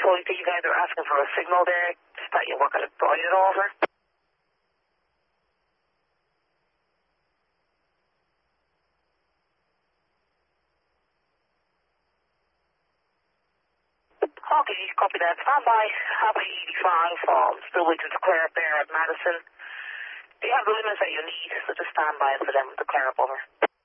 told you that you guys were asking for a signal there, just that you were going to provide it over. Okay, copy that. Stand by. Happy 85 from still waiting to clear up there at Madison. Do you have the limits that you need? So just stand by for them to clear up over.